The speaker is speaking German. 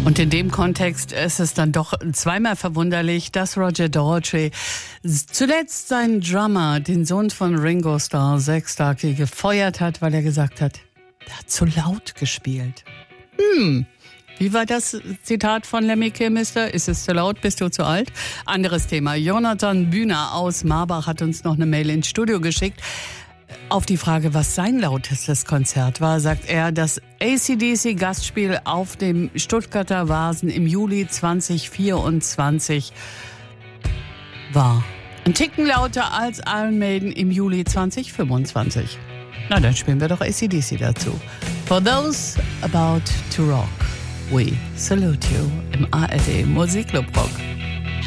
Und in dem Kontext ist es dann doch zweimal verwunderlich, dass Roger Daltrey zuletzt seinen Drummer, den Sohn von Ringo Starr, Zak Starkey, gefeuert hat, weil er gesagt hat, er hat zu laut gespielt. Wie war das Zitat von Lemmy Kilmister? Ist es zu laut? Bist du zu alt? Anderes Thema. Jonathan Bühner aus Marbach hat uns noch eine Mail ins Studio geschickt. Auf die Frage, was sein lautestes Konzert war, sagt er, das AC/DC-Gastspiel auf dem Stuttgarter Vasen im Juli 2024 war ein Ticken lauter als Iron Maiden im Juli 2025. Na, dann spielen wir doch AC/DC dazu. For those about to rock, we salute you im ARD Musikclub Rock.